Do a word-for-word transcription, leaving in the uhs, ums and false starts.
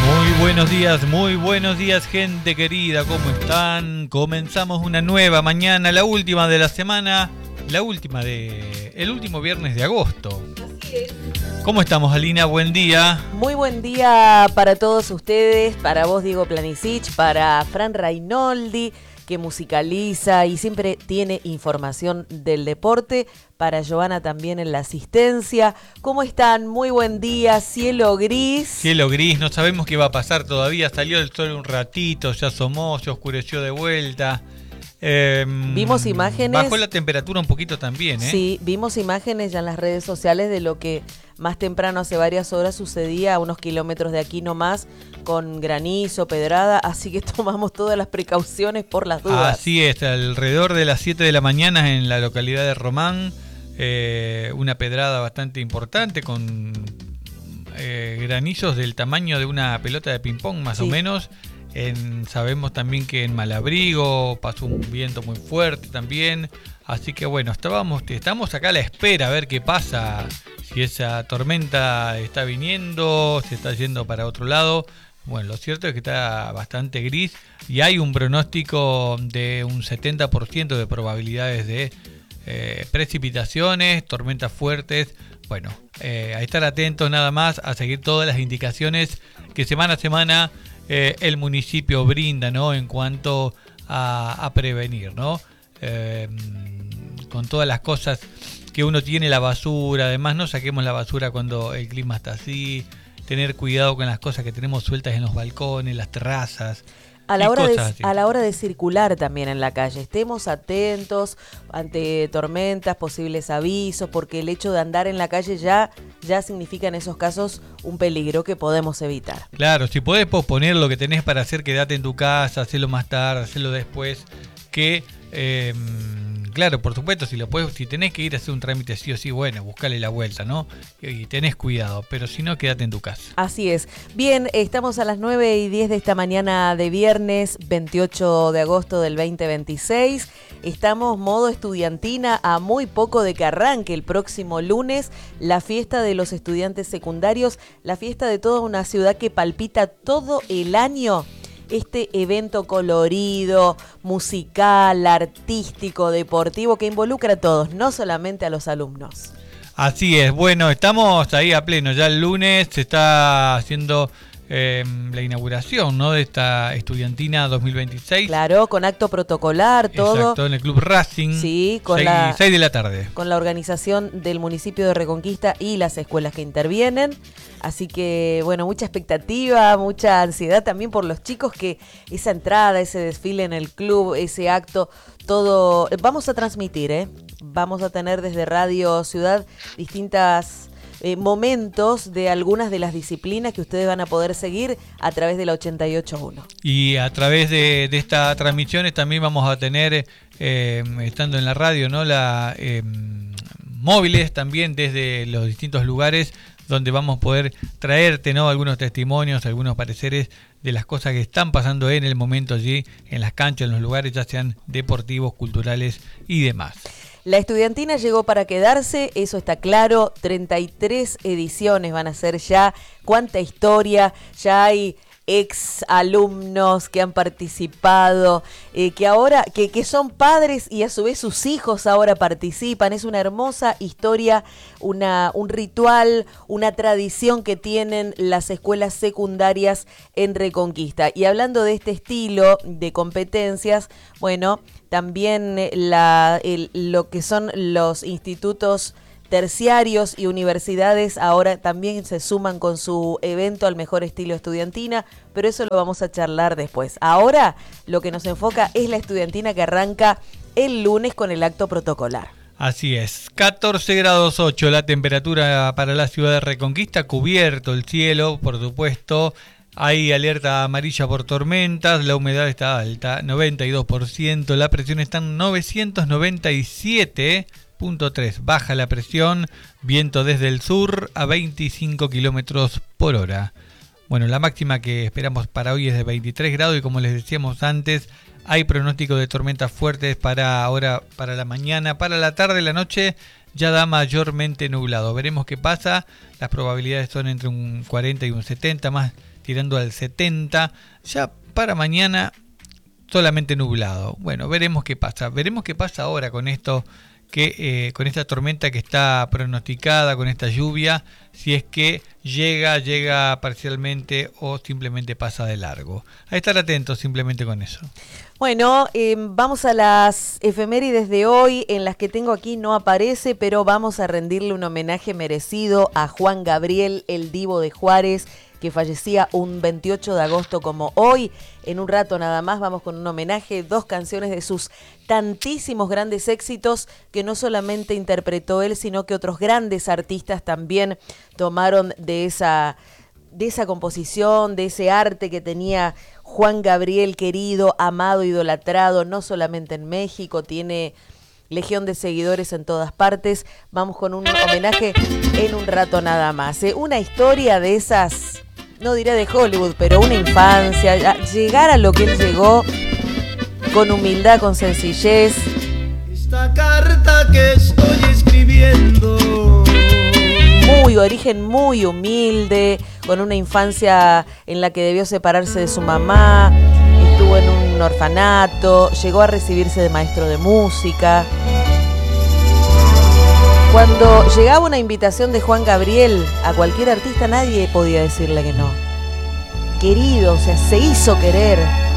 Muy buenos días, muy buenos días, gente querida, ¿cómo están? Comenzamos una nueva mañana, la última de la semana, la última de... el último viernes de agosto. Así es. ¿Cómo estamos, Alina? Buen día. Muy buen día para todos ustedes, para vos, Diego Planisic, para Fran Rainoldi, que musicaliza y siempre tiene información del deporte, para Giovanna también en la asistencia. ¿Cómo están? Muy buen día, cielo gris. Cielo gris, no sabemos qué va a pasar todavía, salió el sol un ratito, se asomó, se oscureció de vuelta. Eh, Vimos imágenes. Bajó la temperatura un poquito también, ¿eh? Sí, vimos imágenes ya en las redes sociales de lo que más temprano, hace varias horas, sucedía a unos kilómetros de aquí nomás, con granizo, pedrada, así que tomamos todas las precauciones por las dudas. Así es, alrededor de las siete de la mañana en la localidad de Román, eh, una pedrada bastante importante con eh, granizos del tamaño de una pelota de ping-pong más Sí. o menos. En, sabemos también que en Malabrigo pasó un viento muy fuerte también, así que bueno, estábamos, estamos acá a la espera a ver qué pasa, si esa tormenta está viniendo, se está yendo para otro lado. Bueno, lo cierto es que está bastante gris y hay un pronóstico de un setenta por ciento de probabilidades de eh, precipitaciones, tormentas fuertes. Bueno, eh, a estar atentos nada más, a seguir todas las indicaciones que semana a semana Eh, el municipio brinda, ¿no? En cuanto a, a prevenir, ¿no? Eh, con todas las cosas que uno tiene, la basura, además no saquemos la basura cuando el clima está así, tener cuidado con las cosas que tenemos sueltas en los balcones, las terrazas. A la, y hora de, cosas así. a la hora de circular también en la calle, estemos atentos ante tormentas, posibles avisos, porque el hecho de andar en la calle ya, ya significa en esos casos un peligro que podemos evitar. Claro, si podés posponer lo que tenés para hacer, quedate en tu casa, hacerlo más tarde, hacerlo después, que... Eh, claro, por supuesto, si lo podés, si tenés que ir a hacer un trámite sí o sí, bueno, buscale la vuelta, ¿no? Y tenés cuidado, pero si no, quédate en tu casa. Así es. Bien, estamos a las nueve y diez de esta mañana de viernes, veintiocho de agosto del veinte veintiséis. Estamos modo estudiantina, a muy poco de que arranque el próximo lunes la fiesta de los estudiantes secundarios, la fiesta de toda una ciudad que palpita todo el año. Este evento colorido, musical, artístico, deportivo, que involucra a todos, no solamente a los alumnos. Así es, bueno, estamos ahí a pleno, ya el lunes se está haciendo eh, la inauguración, ¿no? De esta estudiantina dos mil veintiséis. Claro, con acto protocolar, todo. Exacto, en el Club Racing, Sí, con seis, la- seis de la tarde. Con la organización del municipio de Reconquista y las escuelas que intervienen. Así que, bueno, mucha expectativa, mucha ansiedad también por los chicos, que esa entrada, ese desfile en el club, ese acto, todo... Vamos a transmitir, ¿eh? Vamos a tener desde Radio Ciudad distintas... Eh, momentos de algunas de las disciplinas que ustedes van a poder seguir a través de la ochenta y ocho punto uno. Y a través de, de estas transmisiones también vamos a tener, eh, estando en la radio, ¿no? La, eh, móviles también desde los distintos lugares donde vamos a poder traerte, ¿no? Algunos testimonios, algunos pareceres de las cosas que están pasando en el momento allí, en las canchas, en los lugares, ya sean deportivos, culturales y demás. La estudiantina llegó para quedarse, eso está claro. treinta y tres ediciones van a ser ya. Cuánta historia, ya hay ex alumnos que han participado, eh, que ahora, que, que son padres y a su vez sus hijos ahora participan. Es una hermosa historia, una, un ritual, una tradición que tienen las escuelas secundarias en Reconquista. Y hablando de este estilo de competencias, bueno, también la, el, lo que son los institutos terciarios y universidades ahora también se suman con su evento al mejor estilo estudiantina, pero eso lo vamos a charlar después. Ahora lo que nos enfoca es la estudiantina que arranca el lunes con el acto protocolar. Así es, catorce grados ocho la temperatura para la ciudad de Reconquista, cubierto el cielo, por supuesto. Hay alerta amarilla por tormentas, la humedad está alta, noventa y dos por ciento, la presión está en novecientos noventa y siete punto tres, baja la presión, viento desde el sur a veinticinco kilómetros por hora. Bueno, la máxima que esperamos para hoy es de veintitrés grados y como les decíamos antes, hay pronóstico de tormentas fuertes para ahora, para la mañana, para la tarde, la noche. ya da mayormente nublado. Veremos qué pasa. Las probabilidades son entre un cuarenta y un setenta, más tirando al setenta. Ya para mañana solamente nublado. Bueno, veremos qué pasa. Veremos qué pasa ahora con esto, que eh, con esta tormenta que está pronosticada, con esta lluvia, si es que llega, llega parcialmente o simplemente pasa de largo. A estar atentos simplemente con eso. Bueno, eh, vamos a las efemérides de hoy, en las que tengo aquí no aparece, pero vamos a rendirle un homenaje merecido a Juan Gabriel, el Divo de Juárez, que fallecía un veintiocho de agosto como hoy. En un rato nada más vamos con un homenaje, dos canciones de sus tantísimos grandes éxitos que no solamente interpretó él, sino que otros grandes artistas también tomaron de esa, de esa composición, de ese arte que tenía Juan Gabriel, querido, amado, idolatrado, no solamente en México, tiene legión de seguidores en todas partes. Vamos con un homenaje en un rato nada más. ¿eh? Una historia de esas, no diré de Hollywood, pero una infancia, llegar a lo que él llegó con humildad, con sencillez. Esta carta que estoy escribiendo, muy origen muy humilde, con una infancia en la que debió separarse de su mamá, estuvo en un orfanato, llegó a recibirse de maestro de música. Cuando llegaba una invitación de Juan Gabriel a cualquier artista, nadie podía decirle que no. Querido, o sea, se hizo querer.